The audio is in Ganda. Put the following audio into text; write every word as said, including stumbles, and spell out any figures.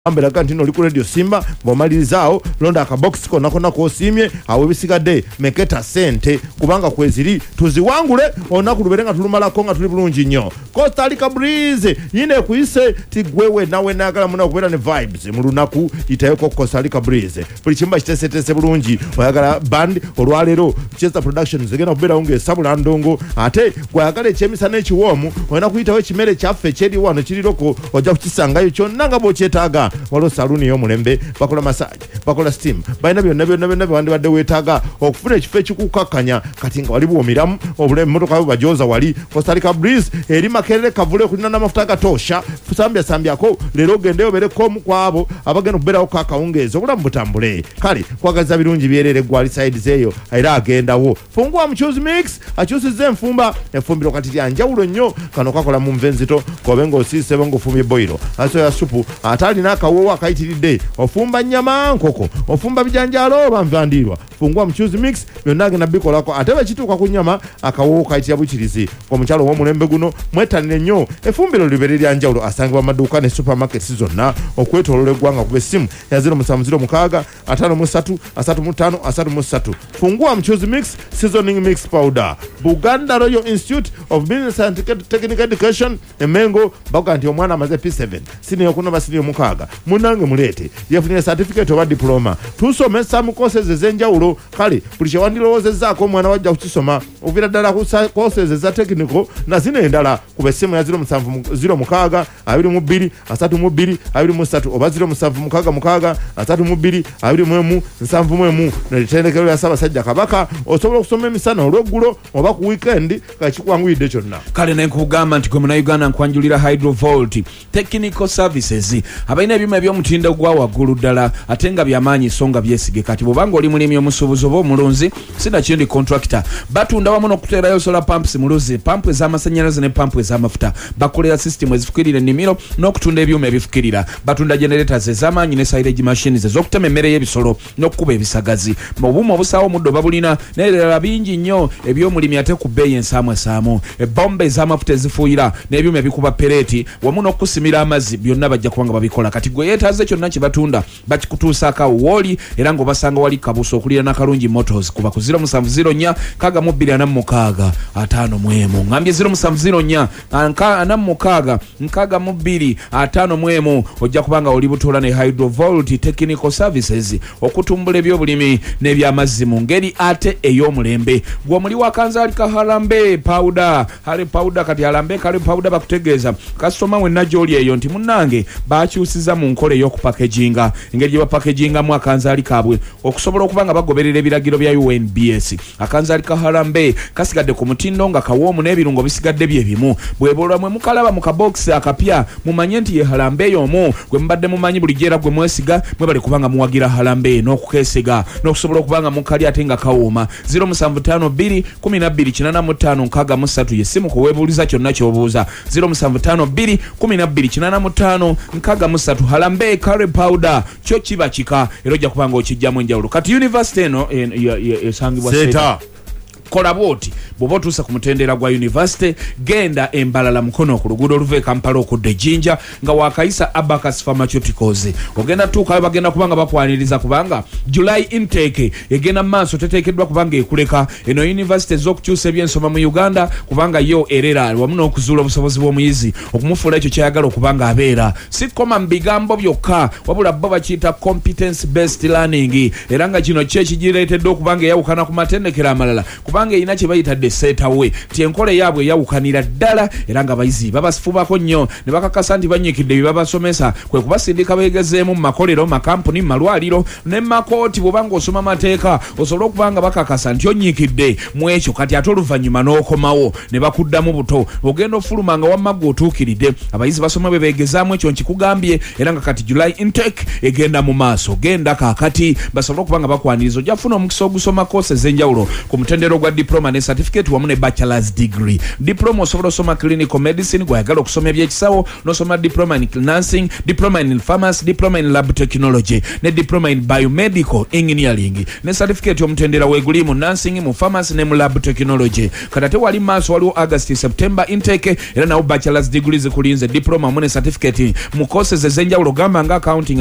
ambera kanti no liku radio Simba bomalirizawo londa aka box ko nako nako osimye awe bisikade meketa sente kubanga kweziri tuziwangule onaku luberenga tulumala konga tuli bulungi nnyo Costa Rica Breeze yine kuise tigwewe nawe nagala muna kubera ne vibes mulunaku itayeko Costa Rica Breeze buli chimba chitesetese bulungi oyagala band olwalero Chester Productions zegena kubera unge sabula ndongo ate gwayagala echemisana echiwomu oyina kuyitawo ekimere kyaffe cheri wano kiriroko ojja kukisangayo kyonna bo kyetaaga walo saluni yo mulembe bakola massage bakola steam bayina byonna byonna byonna bandi badde wetaaga okufuna ekifo ekikukakanya kati nga wali bwomiramu obule motoka bajoza wali Costa Rica Breeze eri makerere kavule kulina n'amafuta gatosha fusambya sambyako lero gendeyo bere komu kwabo abagenda kuberaho kakawungezo obulamu butambule kale kwagaza birungi byerere gwali side zeyo ayira agendawo fungua mchuzi mix achusize enfumba efumbiro kati ya njawulo nnyo kano kakola mu mvenzito kobengo osise bongo fumbye boilo aso ya supu atali na kawowa kaitiridde ofumba nyama nkoko ofumba bijanjalo bamvandirwa fungua mchuzi mix byonnage na biko lako atebe kituka ku nyama akawowa kaitya bukirizi omukyalo wo mulembe guno mwetanire nnyo efumbiro libere lya njawulo asangibwa maduka ne supermarket zonna okwetolole gwanga kube simu ya zero musanvu zero mukaaga atano mu ssatu asatu mu ttaano asatu mu ssatu fungua mchuzi mix seasoning mix powder Buganda Royal Institute of Business and Technical Education emengo bakanti omwana amaze P seven sini yokuno basini mukaaga munange mulete yafunira certificate oba diploma tusomesa mu courses ezenjawulo kale buli kyewandilowoozezaako omwana wajja kukisoma ovira ddala ku courses eza technical na zino endala ku bessimu ya zero musanvu zero mukaaga abiri mu bbiri asatu mu bbiri abiri mu ssatu oba zero musanvu mukaaga mukaaga asatu mu bbiri abiri mu emu nsanvu mu emu n'ettendekero lya Ssaabasajja Kabaka osobola okusoma emisana olweggulo oba ku weekend kakikwanguyidde kyonna kale nenkugamba nti gwe munauganda nkwanjulira Hydrovolt Technical Services abalina ebyuma eby'omutindo gwa waggulu ddala ate nga byamaanyi songa byesige kati bwobanga oli mulimi omusuubuzi oba omulunzi sina kindi contractor batunda wamu n'okuteerayo solar pumps muluzi pampu ez'amasannyalaze ne pampu ez'amafuta bakolera system ezifukirira ennimiro n'okutunda ebyuma ebifukirira batunda generators ez'amaanyi ne silage machines ez'okutema emmere y'ebisolo n'okukuba ebisagazi mu bumu obusaawo omuddo babulina n'ebirala bingi nnyo eby'omulimi ate ku bbeeyi ensaamu esaamu ebbomba ez'amafuta ezifuuyira n'ebyuma ebikuba pereeti wamu n'okusimira amazzi byonna bajja kubanga babikola kati gwe yeetaaze kyonna kye batunda bakikutuusaako awo wooli era ng'obasanga wali kabuusa okulira n'akalungi motors kuba ku zero musanvu zero nnya kaaga mu bbiri ana mu mukaaga ataano mu emu ngambye zero musanvu zero nnya ana mu mukaaga nkaaga mu bbiri ataano mu emu ojja kubanga oli butuula ne Hydrovolt Technical Services okutumbula ebyobulimi n'ebyamazzi mu ngeri ate ey'omulembe gwe omuli wa kanzaali ka harambe powder hali powder kati harambe kali powder bakutegeeza kasitoma wenna gy'oli eyo nti munnange bakyusiza mu nkola ey'okupackaginga engeri gye bapackagingamu akanzaali kaabwe okusobola okuba nga bagoberera ebiragiro bya U N B S akanzaali ka harambe kasigadde ku mutindo nga kawoomu n'ebirungo bisigadde bye bimu bweboolwa mwe mukalaba mu kabokisi akapya mumanye nti ye harambe y'omu gwe mubadde mumanyi bulijjo era gwe mwesiga mwe bali kubanga muwagira harambe n'okukeesiga n'okusobola okuba nga mukali ate nga kawooma zero musanvu ttaano bbiri kumi na bbiri kinaana mu ttaano nkaaga mu ssatu ye simu kuweebuuliza kyonna ky'obuuza zero musanvu ttaano bbiri kumi na bbiri kinaana mu ttaano nkaaga mu ssatu harambe curry powder kyo kiba kika era ojja kubanga okijjamu enjawulo kati university eno esangibwa Seta kola bwoti bw'oba otuusa ku mutendera gwa university genda embalala mukono ku luguudo oluva e Kampala okudda e Jinja nga wakayisa Abacus Pharmaceuticals ogenda tuukayo bagenda kubanga bakwaniriza kubanga July intake egenda maaso teteekeddwa kubanga ekuleka eno university ez'okukyusa ebyensoma mu Uganda kubanga yo erera wamu n'okuzuula obusobozi bw'omuyizi okumufuula ekyo kyayagala okubanga abeera si koma mu bigambo byokka wabula bo bakiyita competence based learning era nga kino kye kigireetedde okubanga eyawukana ku matendekero amalala kubanga ina kye bayitadde seetawe ti enkola yaabwe eyawukanira ddala era nga abayizi babasifubako nnyo ne bakakasa nti banyikidde bye babasomesa kwe kubasindika beegezeemu mu makolero makampuni mu malwaliro ne makooti bw'obanga osoma amateeka osobola okubanga bakakasa nti onyikidde mu ekyo kati ate oluvannyuma n'okomawo ne bakuddamu buto ogenda ofuluma nga wamma gwe otuukiridde abayizi basoma bwe beegezaamu ekyo nkikugambye era nga kati July intake egenda mu maaso genda kaakati basobole okubanga bakwaniriza ojja kufuna omukisa ogusoma koose ez'enjawulo ku mutendero gwa wa diploma ne certificate wamu ne bachelor's degree. Diploma osobola osoma clinical medicine gwayagala okusoma ebyekisawo, n'osoma diploma in nursing, diploma in pharmacy, diploma in lab technology ne diploma in biomedical engineering ne certificate omutendera weeguli mu nursing, mu pharmacy ne mu lab technology. Kadate wali maaso waliwo August September intake era nawo bachelor's degree zikulinze diploma mu ne certificate mu courses ezenjawulo gamba nga accounting